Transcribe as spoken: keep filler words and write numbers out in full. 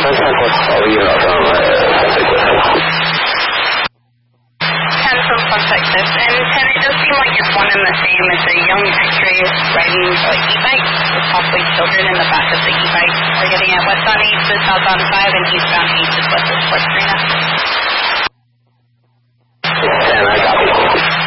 三三或早一号上来这个。 Ken from Fun Texas, and Ken, it does seem like it's one and the same. It's a young actress riding an e-bike with possibly children in the back of the e-bike. We're getting at west on eight to south on five and eastbound eight to west of Sports Arena.